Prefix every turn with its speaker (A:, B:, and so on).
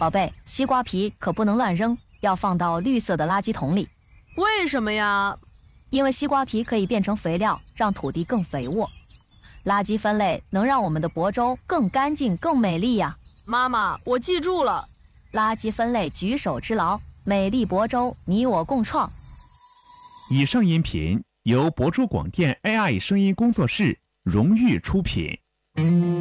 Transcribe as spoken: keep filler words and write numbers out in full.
A: 宝贝，西瓜皮可不能乱扔，要放到绿色的垃圾桶里。
B: 为什么呀？
A: 因为西瓜皮可以变成肥料，让土地更肥沃。垃圾分类能让我们的亳州更干净、更美丽呀。
B: 妈妈，我记住了。
A: 垃圾分类举手之劳，美丽亳州，你我共创。
C: 以上音频由亳州广电 A I 声音工作室荣誉出品。